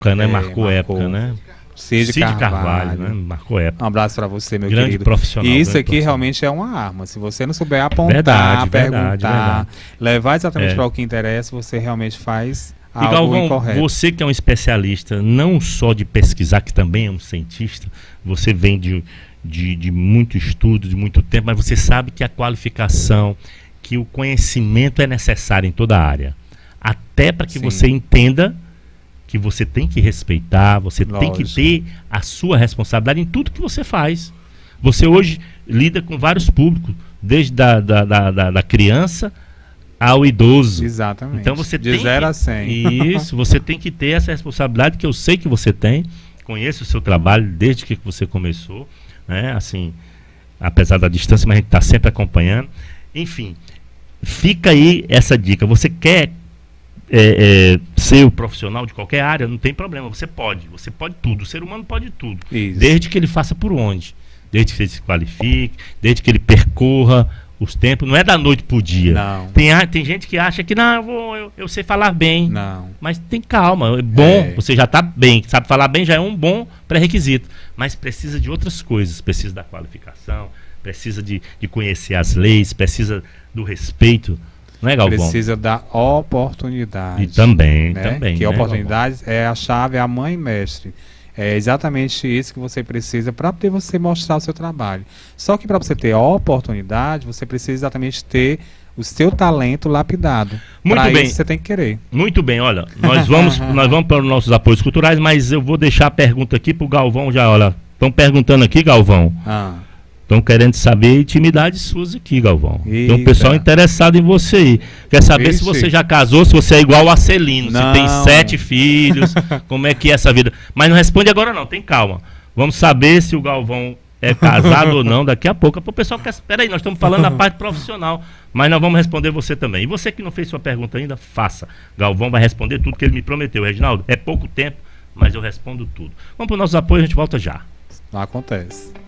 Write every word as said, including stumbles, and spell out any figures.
Né? É, marcou, marcou época, né? Cid, Cid Carvalho, Carvalho, né? Marcou época. Um abraço para você, meu grande querido. Profissional, e isso grande aqui profissional. realmente é uma arma. Se você não souber apontar, verdade, perguntar, verdade, verdade. levar exatamente é. para o que interessa, você realmente faz e algo Galvão, incorreto. Você que é um especialista, não só de pesquisar, que também é um cientista, você vem de, de, de muito estudo, de muito tempo, mas você sabe que a qualificação, que o conhecimento é necessário em toda a área. Até para que Sim. você entenda que você tem que respeitar, você Lógico. tem que ter a sua responsabilidade em tudo que você faz. Você hoje lida com vários públicos, desde da, da, da, da criança ao idoso. Exatamente. Então você de tem zero que, a cem. Isso, você tem que ter essa responsabilidade que eu sei que você tem. Conheço o seu trabalho desde que você começou, né? Assim, apesar da distância, mas a gente está sempre acompanhando. Enfim, fica aí essa dica. Você quer É, é, ser o profissional de qualquer área, não tem problema, você pode, você pode tudo, o ser humano pode tudo, Isso. desde que ele faça por onde, desde que ele se qualifique, desde que ele percorra os tempos, não é da noite pro dia. Não. Tem, tem gente que acha que não, eu, vou, eu, eu sei falar bem, não. mas tem calma, é bom, é. você já está bem, sabe falar bem já é um bom pré-requisito, mas precisa de outras coisas, precisa da qualificação, precisa de, de conhecer as leis, precisa do respeito. Não é, Galvão? Precisa da oportunidade. E também, né? também. Que né, oportunidade Galvão? É a chave, é a mãe mestre. É exatamente isso que você precisa para poder você mostrar o seu trabalho. Só que para você ter a oportunidade, você precisa exatamente ter o seu talento lapidado. Muito pra bem. Isso você tem que querer. Muito bem, olha, nós vamos, nós vamos para os nossos apoios culturais, mas eu vou deixar a pergunta aqui para o Galvão já, olha. Estão perguntando aqui, Galvão. Ah. Estão querendo saber intimidades suas aqui, Galvão. Eita. Tem um pessoal interessado em você aí. Quer saber Vixe. se você já casou, se você é igual a Celino, não. se tem sete filhos, como é que é essa vida. Mas não responde agora não, tem calma. Vamos saber se o Galvão é casado ou não daqui a pouco. O pessoal quer... Espera aí, nós estamos falando da parte profissional, mas nós vamos responder você também. E você que não fez sua pergunta ainda, faça. Galvão vai responder tudo que ele me prometeu. Reginaldo, é pouco tempo, mas eu respondo tudo. Vamos para os nossos apoios, a gente volta já. Não acontece.